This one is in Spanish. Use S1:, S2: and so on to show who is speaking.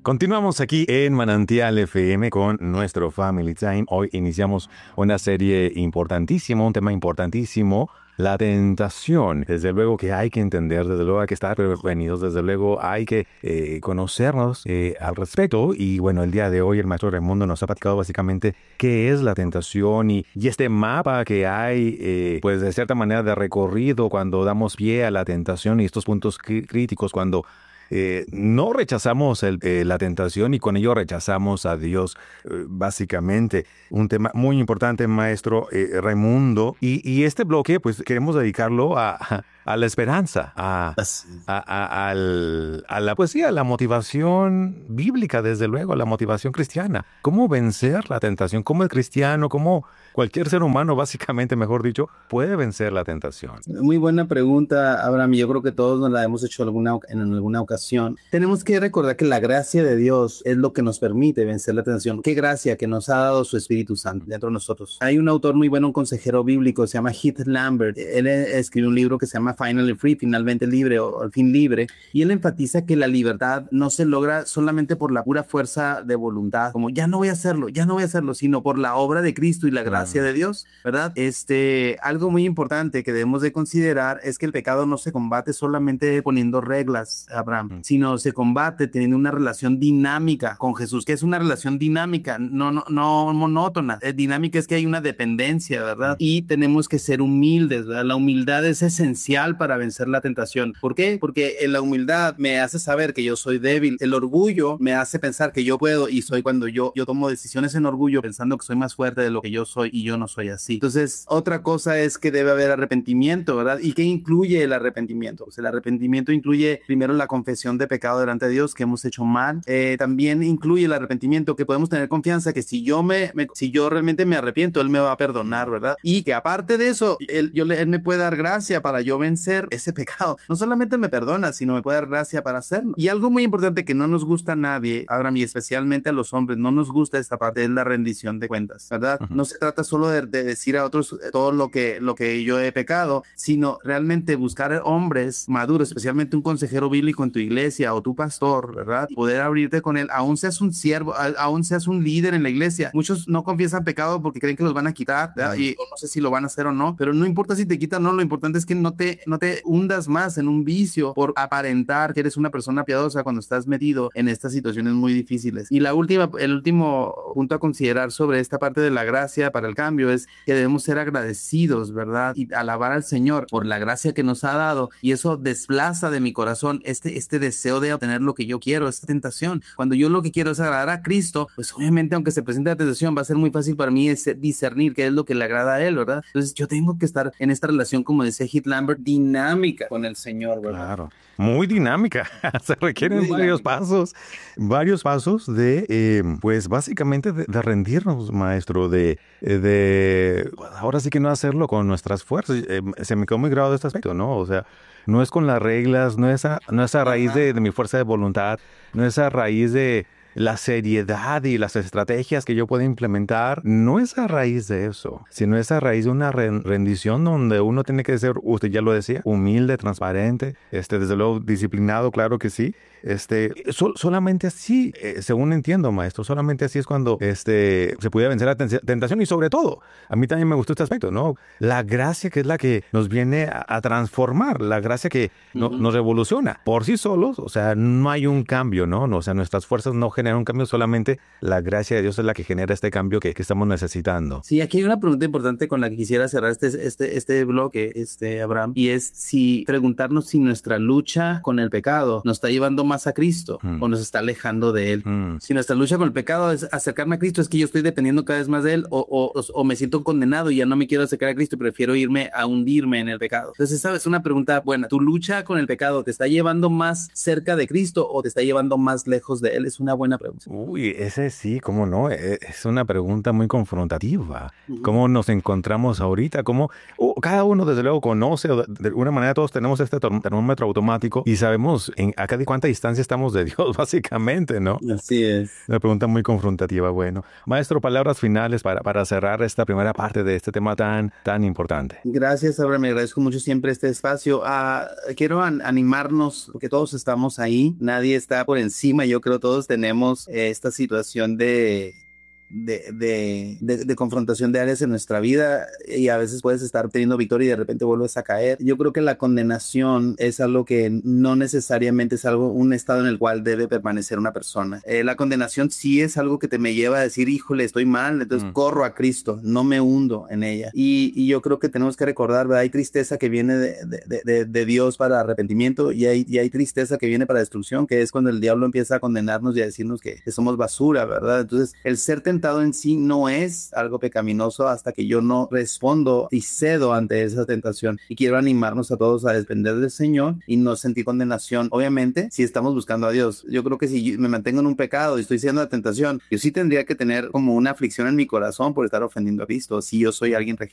S1: Continuamos aquí en Manantial FM con nuestro Family Time. Hoy iniciamos una serie importantísima, un tema importantísimo, la tentación. Desde luego que hay que entender, desde luego hay que estar prevenidos, desde luego hay que conocernos al respecto. Y bueno, el día de hoy el maestro Raimundo nos ha platicado básicamente qué es la tentación y este mapa que hay, pues de cierta manera de recorrido cuando damos pie a la tentación y estos puntos críticos cuando no rechazamos la tentación y con ello rechazamos a Dios, básicamente. Un tema muy importante, maestro Raimundo. Y este bloque, pues queremos dedicarlo a la esperanza, a la poesía, a la motivación bíblica, desde luego, a la motivación cristiana. ¿Cómo vencer la tentación? ¿Cómo el cristiano, cómo cualquier ser humano, básicamente, mejor dicho, puede vencer la tentación?
S2: Muy buena pregunta, Abraham. Yo creo que todos nos la hemos hecho en alguna ocasión. Tenemos que recordar que la gracia de Dios es lo que nos permite vencer la tentación. Qué gracia que nos ha dado su Espíritu Santo dentro de nosotros. Hay un autor muy bueno, un consejero bíblico, se llama Heath Lambert. Él escribió un libro que se llama Finally Free, finalmente libre o al fin libre. Y él enfatiza que la libertad no se logra solamente por la pura fuerza de voluntad, como ya no voy a hacerlo, sino por la obra de Cristo y la gracia de Dios, ¿verdad? Algo muy importante que debemos de considerar es que el pecado no se combate solamente poniendo reglas, Abraham, sino se combate teniendo una relación dinámica con Jesús. Que es una relación dinámica, no monótona. Dinámica es que hay una dependencia, ¿verdad? Y tenemos que ser humildes, ¿verdad? La humildad es esencial para vencer la tentación. ¿Por qué? Porque en la humildad me hace saber que yo soy débil. El orgullo me hace pensar que yo puedo y soy cuando yo tomo decisiones en orgullo pensando que soy más fuerte de lo que yo soy y yo no soy así. Entonces, otra cosa es que debe haber arrepentimiento, ¿verdad? ¿Y qué incluye el arrepentimiento? Pues el arrepentimiento incluye primero la confesión de pecado delante de Dios, que hemos hecho mal. También incluye el arrepentimiento, que podemos tener confianza que si yo realmente me arrepiento, Él me va a perdonar, ¿verdad? Y que aparte de eso, Él me puede dar gracia para yo vencer ese pecado. No solamente me perdona, sino me puede dar gracia para hacerlo. Y algo muy importante que no nos gusta a nadie, Abraham, y especialmente a los hombres, no nos gusta esta parte, es la rendición de cuentas, ¿verdad? No se trata solo de decir a otros todo lo que yo he pecado, sino realmente buscar hombres maduros, especialmente un consejero bíblico en tu iglesia o tu pastor, ¿verdad? Y poder abrirte con él, aún seas un siervo, aún seas un líder en la iglesia. Muchos no confiesan pecado porque creen que los van a quitar, ¿verdad? Y no sé si lo van a hacer o no, pero no importa si te quitan o no, lo importante es que no te hundas más en un vicio por aparentar que eres una persona piadosa cuando estás metido en estas situaciones muy difíciles. Y el último punto a considerar sobre esta parte de la gracia para el cambio es que debemos ser agradecidos, ¿verdad? Y alabar al Señor por la gracia que nos ha dado, y eso desplaza de mi corazón este deseo de obtener lo que yo quiero, esta tentación. Cuando yo lo que quiero es agradar a Cristo, pues obviamente aunque se presente la tentación va a ser muy fácil para mí discernir qué es lo que le agrada a Él, ¿verdad? Entonces yo tengo que estar en esta relación, como decía Heath Lambert, dinámica con el Señor, ¿verdad?
S1: Claro, muy dinámica. Se requieren varios pasos pues básicamente de rendirnos, maestro, ahora sí que no hacerlo con nuestras fuerzas. Se me quedó muy grabado este aspecto, ¿no? O sea, no es con las reglas, no es a raíz de mi fuerza de voluntad, no es a raíz de la seriedad y las estrategias que yo puedo implementar, no es a raíz de eso, sino es a raíz de una rendición donde uno tiene que ser, usted ya lo decía, humilde, transparente, desde luego disciplinado, claro que sí. Solamente así, según entiendo, maestro, solamente así es cuando se puede vencer la tentación. Y sobre todo, a mí también me gustó este aspecto, ¿no? La gracia que es la que nos viene a transformar, la gracia que nos revoluciona. Por sí solos, o sea, no hay un cambio, ¿no? O sea, nuestras fuerzas no generan un cambio, solamente la gracia de Dios es la que genera este cambio que estamos necesitando.
S2: Sí, aquí hay una pregunta importante con la que quisiera cerrar este bloque, Abraham, y es preguntarnos si nuestra lucha con el pecado nos está llevando más a Cristo o nos está alejando de Él. Si nuestra lucha con el pecado es acercarme a Cristo, es que yo estoy dependiendo cada vez más de Él, o me siento condenado y ya no me quiero acercar a Cristo y prefiero irme a hundirme en el pecado. Entonces, esa es una pregunta buena. ¿Tu lucha con el pecado te está llevando más cerca de Cristo o te está llevando más lejos de Él? Es una buena pregunta.
S1: Uy, ese sí, cómo no, es una pregunta muy confrontativa. ¿Cómo nos encontramos ahorita? ¿Cómo cada uno desde luego conoce, o de alguna manera todos tenemos este termómetro automático y sabemos a cada cuánta distancia estamos de Dios, básicamente, ¿no?
S2: Así es.
S1: Una pregunta muy confrontativa. Bueno, maestro, palabras finales para cerrar esta primera parte de este tema tan importante.
S2: Gracias, Abraham. Me agradezco mucho siempre este espacio. Quiero animarnos, porque todos estamos ahí. Nadie está por encima. Yo creo todos tenemos esta situación de confrontación de áreas en nuestra vida, y a veces puedes estar teniendo victoria y de repente vuelves a caer. Yo creo que la condenación es algo que no necesariamente es un estado en el cual debe permanecer una persona. La condenación sí es algo que te me lleva a decir, híjole, estoy mal, entonces corro a Cristo, no me hundo en ella. Y yo creo que tenemos que recordar, ¿verdad? Hay tristeza que viene de Dios para arrepentimiento, y hay tristeza que viene para destrucción, que es cuando el diablo empieza a condenarnos y a decirnos que somos basura, ¿verdad? Entonces, el ser tentado en sí no es algo pecaminoso hasta que yo no respondo y cedo ante esa tentación. Y quiero animarnos a todos a depender del Señor y no sentir condenación. Obviamente, si estamos buscando a Dios, yo creo que si me mantengo en un pecado y estoy siendo la tentación, yo sí tendría que tener como una aflicción en mi corazón por estar ofendiendo a Cristo. Si yo soy alguien